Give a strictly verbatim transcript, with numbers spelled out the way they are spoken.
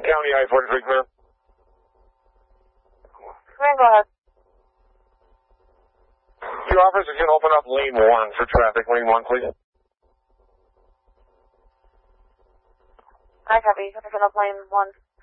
County I forty-three, clear. Clear, go ahead. Two officers can open up lane one for traffic. Lane one, please. I copy. Open up lane one.